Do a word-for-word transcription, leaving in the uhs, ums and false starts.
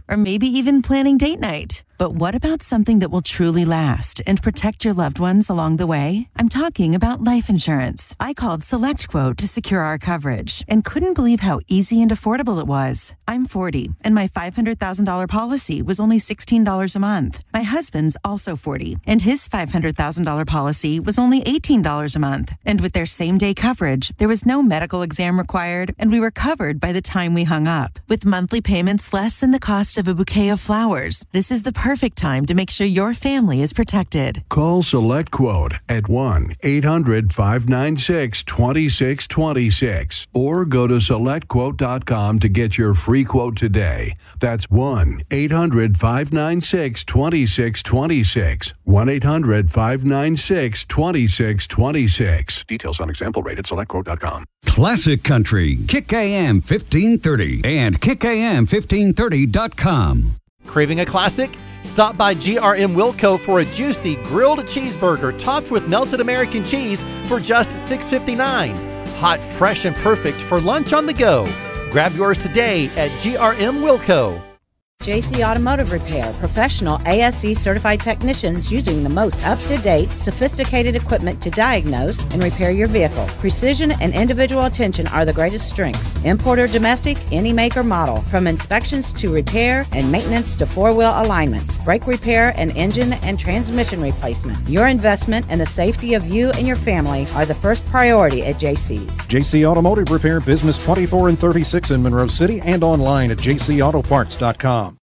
or maybe even planning date night. But what about something that will truly last and protect your loved ones along the way? I'm talking about life insurance. I called SelectQuote to secure our coverage and couldn't believe how easy and affordable it was. I'm forty, and my five hundred thousand dollars policy was only sixteen dollars a month. My husband's also forty, and his five hundred thousand dollars policy was only eighteen dollars a month. And with their same-day coverage, there was no medical exam required, and we were covered by the time we hung up. With monthly payments less than the cost of a bouquet of flowers, this is the perfect time to make sure your family is protected. Call SelectQuote at one eight hundred five nine six two six two six or go to select quote dot com to get your free quote today. That's one eight hundred five nine six two six two six. one eight hundred five nine six two six two six. Details on example rate at select quote dot com. Classic Country, Kick A M fifteen thirty and kick a m fifteen thirty dot com. Craving a classic? Stop by G R M Wilco for a juicy grilled cheeseburger topped with melted American cheese for just six fifty-nine. Hot, fresh, and perfect for lunch on the go. Grab yours today at G R M Wilco. J C Automotive Repair, professional A S E certified technicians using the most up-to-date, sophisticated equipment to diagnose and repair your vehicle. Precision and individual attention are the greatest strengths. Import or domestic, any make or model. From inspections to repair and maintenance to four-wheel alignments, brake repair and engine and transmission replacement. Your investment and the safety of you and your family are the first priority at J C's. J C Automotive Repair, business twenty-four and thirty-six in Monroe City and online at j c auto parts dot com.